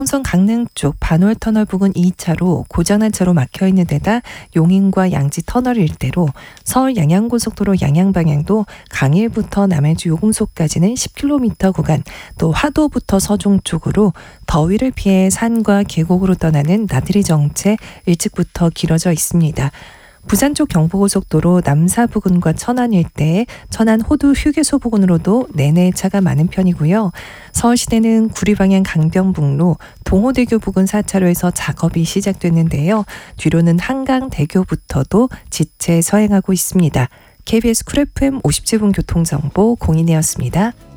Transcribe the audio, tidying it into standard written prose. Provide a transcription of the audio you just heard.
홍성 강릉 쪽 반월터널 부근 2차로 고장난 차로 막혀 있는 데다 용인과 양지 터널 일대로 서울 양양고속도로 양양 방향도 강일부터 남해주 요금소까지는 10km 구간, 또 화도부터 서종 쪽으로 더위를 피해 산과 계곡으로 떠나는 나들이 정체 일찍부터 길어져 있습니다. 부산 쪽 경부고속도로 남사 부근과 천안 일대에 천안 호두 휴게소 부근으로도 내내 차가 많은 편이고요. 서울시내는 구리 방향 강변북로 동호대교 부근 4차로에서 작업이 시작됐는데요. 뒤로는 한강대교부터도 지체 서행하고 있습니다. KBS 쿨 FM 57분 교통정보 공인혜였습니다.